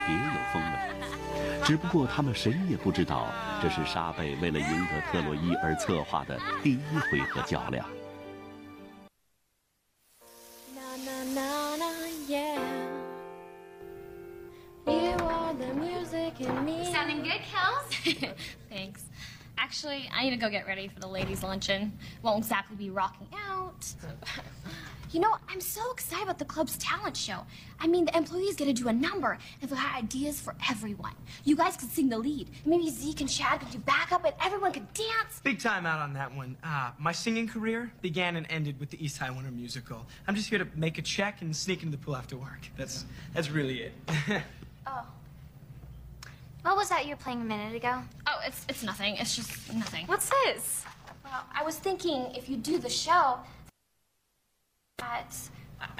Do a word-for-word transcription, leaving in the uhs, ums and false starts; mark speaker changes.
Speaker 1: 别有风味。只不过他们谁也不知道，这是沙贝为了赢得特洛伊而策划的第一回合较量。
Speaker 2: Sounding good, Kels? Thanks. Actually, I need to go get ready for the ladies' luncheon. Won't exactly be rocking out. You know, I'm so excited about the club's talent show. I mean, the employees get to do a number, and they'll have ideas for everyone. You guys could sing the lead. Maybe Zeke and Chad could do backup, and everyone could dance.
Speaker 3: Big time out on that one. Uh, my singing career began and ended with the East High Winter Musical. I'm just here to make a check and sneak into the pool after work. That's that's really it.
Speaker 4: Oh. What was that you were playing a minute ago?
Speaker 2: Oh, it's it's nothing. It's just nothing.
Speaker 4: What's this?
Speaker 2: Well, I was thinking if you do the show, that